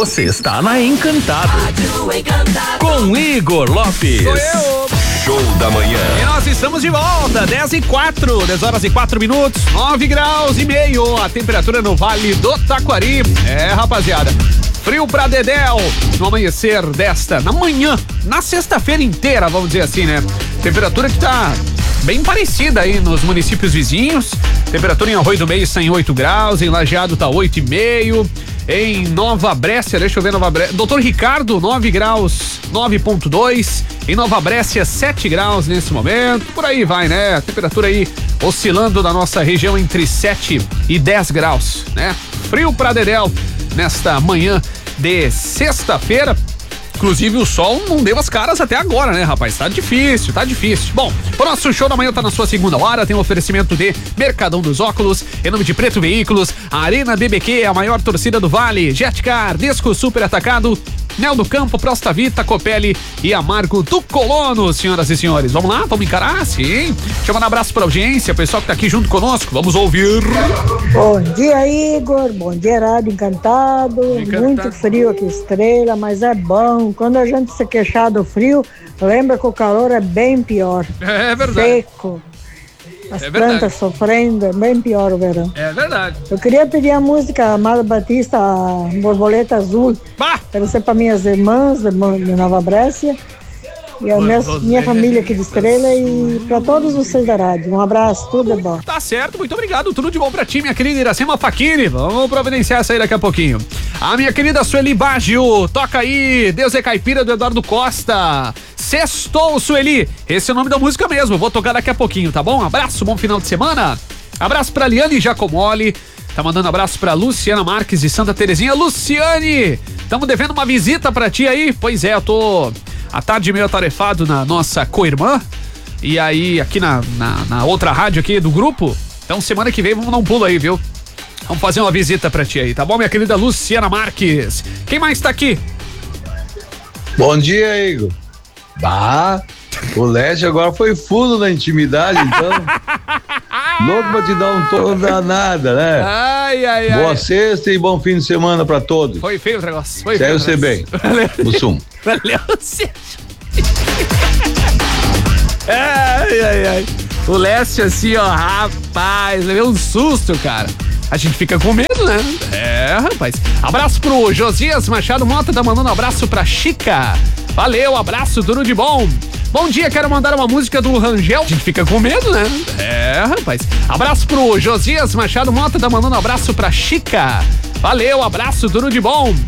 Você está na Encantado. Com Igor Lopes. Sou eu. Show da manhã. E nós estamos de volta, 10h04, 10 horas e 4 minutos, 9 graus e meio, a temperatura no Vale do Taquari. Rapaziada, frio pra dedéu no amanhecer na manhã, na sexta-feira inteira, vamos dizer assim, né? Temperatura que tá bem parecida aí nos municípios vizinhos. Temperatura em Arroio do Meio está em 8 graus, em Lajeado tá 8,5. Em Nova Brécia, deixa eu ver Nova Brécia, Doutor Ricardo, 9 graus, 9,2. Em Nova Brécia, 7 graus nesse momento. Por aí vai, né? A temperatura aí oscilando na nossa região entre 7 e 10 graus, né? Frio pra dedéu nesta manhã de sexta-feira. Inclusive o sol não deu as caras até agora, né, rapaz? Tá difícil, tá difícil. Bom, o nosso show da manhã tá na sua segunda hora, tem um oferecimento de Mercadão dos Óculos, em nome de Preto Veículos, Arena BBQ, a maior torcida do Vale, Jetcar, Desco Super Atacado, Nel do Campo, Prostavita, Copelli e Amargo do Colono, senhoras e senhores. Vamos lá? Vamos encarar? Sim. Deixa eu mandar um abraço pra audiência, pessoal que tá aqui junto conosco. Vamos ouvir. Bom dia, Igor. Bom dia, Rádio Encantado. Muito frio aqui, Estrela, mas é bom. Quando a gente se queixar do frio, lembra que o calor é bem pior. É verdade. Seco. As plantas sofrendo, é bem pior o verão. É verdade. Eu queria pedir a música Amado Batista, Borboleta Azul. Quero ser para minhas irmãs de Nova Brécia e a minha família aqui de Estrela e para todos vocês da rádio. Um abraço, tudo é bom. Tá certo, muito obrigado, tudo de bom pra ti, minha querida Iracema Facchini. Vamos providenciar essa aí daqui a pouquinho. A minha querida Sueli Baggio, toca aí, Deus é Caipira, do Eduardo Costa. Sextou, Sueli, esse é o nome da música mesmo, vou tocar daqui a pouquinho, tá bom? Abraço, bom final de semana. Abraço pra Liane Giacomoli, tá mandando abraço pra Luciana Marques de Santa Terezinha. Luciane, tamo devendo uma visita pra ti aí. Pois é, eu tô à tarde meio atarefado na nossa co-irmã, e aí aqui na outra rádio aqui do grupo, então semana que vem vamos dar um pulo aí, viu? Vamos fazer uma visita pra ti aí, tá bom, minha querida Luciana Marques? Quem mais tá aqui? Bom dia, Igor. O Leste agora foi fundo na intimidade, então. Louco pra te dar um tom danada, né? Ai. Boa sexta e bom fim de semana pra todos. Foi feio o negócio. Foi feio. Saiu bem. No sumo. Valeu, Sérgio. Ai. O Leste assim, ó, rapaz, levei um susto, cara. A gente fica com medo, né? Rapaz. Abraço pro Josias Machado Mota, tá mandando um abraço pra Chica. Valeu, abraço, tudo de bom. Bom dia, quero mandar uma música do Rangel. A gente fica com medo, né? Rapaz. Abraço pro Josias Machado Mota, tá mandando um abraço pra Chica. Valeu, abraço, tudo de bom.